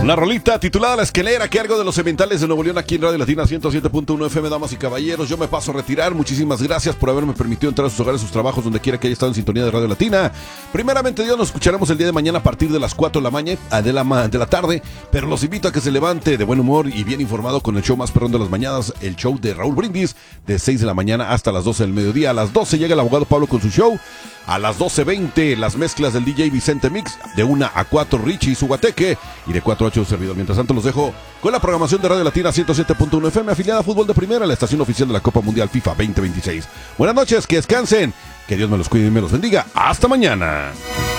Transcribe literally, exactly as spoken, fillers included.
Una rolita titulada La Esquelera, que algo de los cementales de Nuevo León aquí en Radio Latina ciento siete punto uno F M. Damas y caballeros, yo me paso a retirar. Muchísimas gracias por haberme permitido entrar a sus hogares, sus trabajos, donde quiera que haya estado en sintonía de Radio Latina. Primeramente Dios, nos escucharemos el día de mañana a partir de las cuatro de la mañana, de la, de la tarde, pero los invito a que se levante de buen humor y bien informado con el show más perrón de las mañanas, el show de Raúl Brindis, de seis de la mañana hasta las doce del mediodía. A las doce llega el abogado Pablo con su show. A las doce veinte, las mezclas del D J Vicente Mix. De una a cuatro, Richie y su guateque. Y de cuatro a ocho, servidor. Mientras tanto, los dejo con la programación de Radio Latina ciento siete punto uno F M, afiliada a Fútbol de Primera, la estación oficial de la Copa Mundial FIFA veinte veintiséis. Buenas noches, que descansen. Que Dios me los cuide y me los bendiga. Hasta mañana.